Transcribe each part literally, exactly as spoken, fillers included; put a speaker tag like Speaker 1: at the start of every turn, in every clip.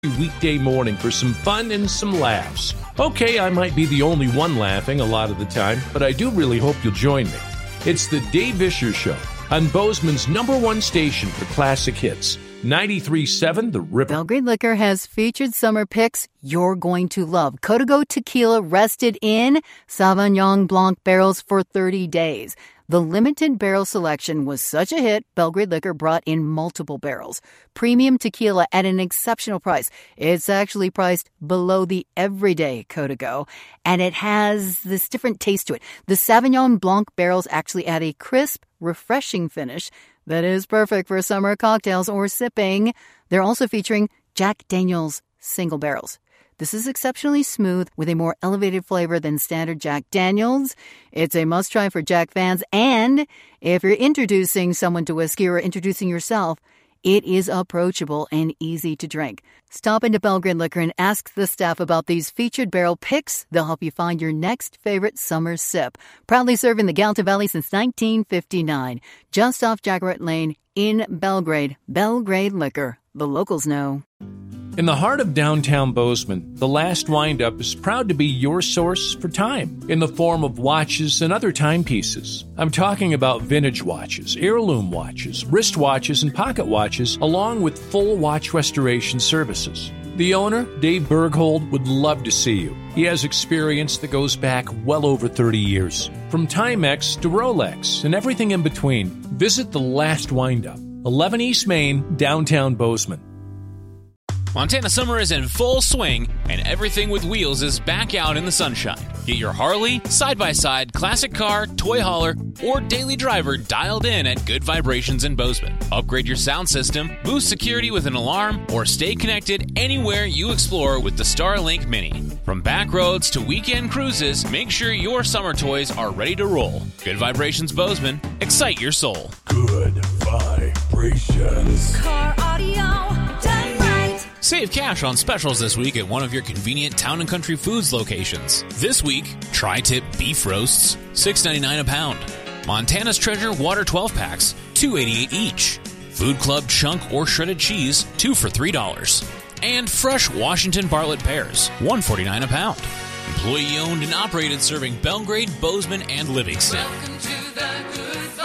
Speaker 1: weekday morning for some fun and some laughs. Okay, I might be the only one laughing a lot of the time, but I do really hope you'll join me. It's the Dave Vischer Show on Bozeman's number one station for classic hits, ninety-three point seven The River.
Speaker 2: Belgrade Liquor has featured summer picks you're going to love. Código Tequila rested in Sauvignon Blanc barrels for thirty days. The limited barrel selection was such a hit, Belgrade Liquor brought in multiple barrels. Premium tequila at an exceptional price. It's actually priced below the everyday Código, and it has this different taste to it. The Sauvignon Blanc barrels actually add a crisp, refreshing finish that is perfect for summer cocktails or sipping. They're also featuring Jack Daniel's single barrels. This is exceptionally smooth with a more elevated flavor than standard Jack Daniel's. It's a must-try for Jack fans. And if you're introducing someone to whiskey or introducing yourself, it is approachable and easy to drink. Stop into Belgrade Liquor and ask the staff about these featured barrel picks. They'll help you find your next favorite summer sip. Proudly serving the Gallatin Valley since nineteen fifty-nine. Just off Jacquard Lane in Belgrade. Belgrade Liquor. The locals know.
Speaker 1: In the heart of downtown Bozeman, the Last Windup is proud to be your source for time in the form of watches and other timepieces. I'm talking about vintage watches, heirloom watches, wristwatches, and pocket watches, along with full watch restoration services. The owner, Dave Berghold, would love to see you. He has experience that goes back well over thirty years. From Timex to Rolex and everything in between, visit the Last Windup, eleven East Main, downtown Bozeman.
Speaker 3: Montana summer is in full swing, and everything with wheels is back out in the sunshine. Get your Harley, side-by-side, classic car, toy hauler, or daily driver dialed in at Good Vibrations in Bozeman. Upgrade your sound system, boost security with an alarm, or stay connected anywhere you explore with the Starlink Mini. From back roads to weekend cruises, make sure your summer toys are ready to roll. Good Vibrations Bozeman. Excite your soul.
Speaker 4: Good Vibrations.
Speaker 5: Car audio done right.
Speaker 3: Save cash on specials this week at one of your convenient Town and Country Foods locations. This week, tri-tip beef roasts, six ninety-nine a pound. Montana's Treasure Water twelve packs, two eighty-eight each. Food Club chunk or shredded cheese, two for three dollars. And fresh Washington Bartlett pears, one forty-nine a pound. Employee owned and operated, serving Belgrade, Bozeman, and Livingston.
Speaker 5: Welcome to the Good Vibe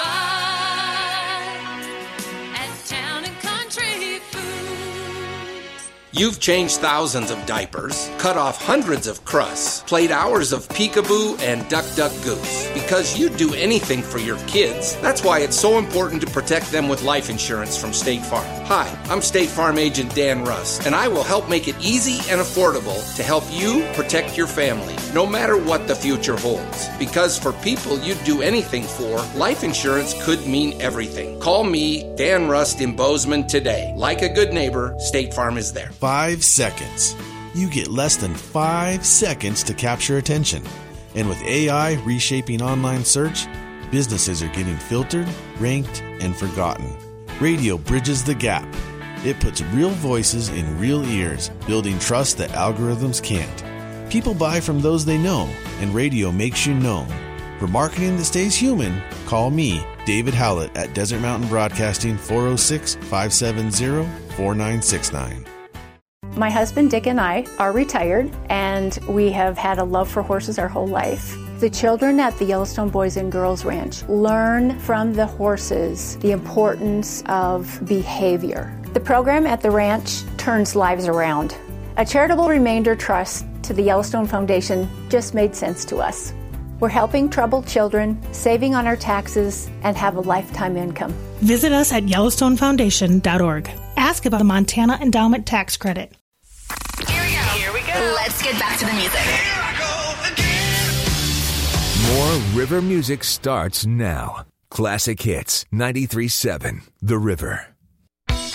Speaker 5: at Town and Country Foods.
Speaker 6: You've changed thousands of diapers, cut off hundreds of crusts, played hours of peekaboo and duck duck goose. Because you'd do anything for your kids, that's why it's so important to protect them with life insurance from State Farm. Hi, I'm State Farm Agent Dan Russ, and I will help make it easy and affordable to help you protect your family, no matter what the future holds. Because for people you'd do anything for, life insurance could mean everything. Call me, Dan Rust, in Bozeman today. Like a good neighbor, State Farm is there.
Speaker 7: Five seconds. You get less than five seconds to capture attention. And with A I reshaping online search, businesses are getting filtered, ranked, and forgotten. Radio bridges the gap. It puts real voices in real ears, building trust that algorithms can't. People buy from those they know, and radio makes you known. For marketing that stays human, call me, David Howlett, at Desert Mountain Broadcasting, four oh six, five seven zero, four nine six nine.
Speaker 8: My husband Dick and I are retired, and we have had a love for horses our whole life. The children at the Yellowstone Boys and Girls Ranch learn from the horses the importance of behavior. The program at the ranch turns lives around. A charitable remainder trust to the Yellowstone Foundation just made sense to us. We're helping troubled children, saving on our taxes, and have a lifetime income.
Speaker 9: Visit us at yellowstone foundation dot org. Ask about the Montana Endowment Tax Credit.
Speaker 5: Here we go. Here we go. Let's get back to the music. Here I go again.
Speaker 4: More River music starts now. Classic Hits, ninety-three point seven The River.